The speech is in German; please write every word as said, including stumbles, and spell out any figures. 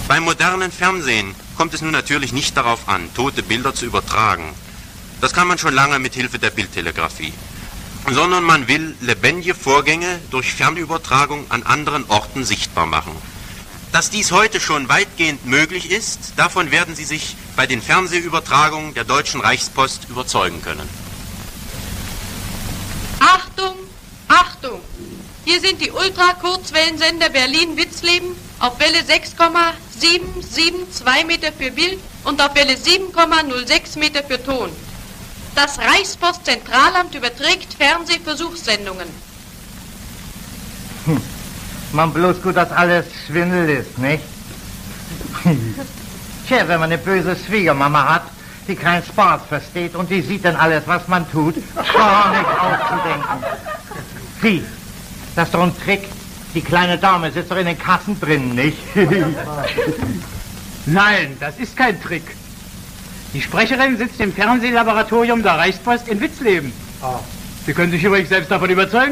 Beim modernen Fernsehen kommt es nun natürlich nicht darauf an, tote Bilder zu übertragen. Das kann man schon lange mit Hilfe der Bildtelegrafie. Sondern man will lebendige Vorgänge durch Fernübertragung an anderen Orten sichtbar machen. Dass dies heute schon weitgehend möglich ist, davon werden Sie sich bei den Fernsehübertragungen der Deutschen Reichspost überzeugen können. Achtung, Achtung! Hier sind die Ultrakurzwellensender Berlin-Witzleben auf Welle sechs Komma sieben sieben zwei Meter für Bild und auf Welle sieben Komma null sechs Meter für Ton. Das Reichspost-Zentralamt überträgt Fernsehversuchssendungen. Hm. Man bloß gut, dass alles Schwindel ist, nicht? Tja, wenn man eine böse Schwiegermama hat, die keinen Spaß versteht und die sieht dann alles, was man tut, gar nicht auszudenken. Sieh, das ist doch ein Trick. Die kleine Dame sitzt doch in den Kassen drin, nicht? Nein, das ist kein Trick. Die Sprecherin sitzt im Fernsehlaboratorium der Reichspost in Witzleben. Oh. Sie können sich übrigens selbst davon überzeugen.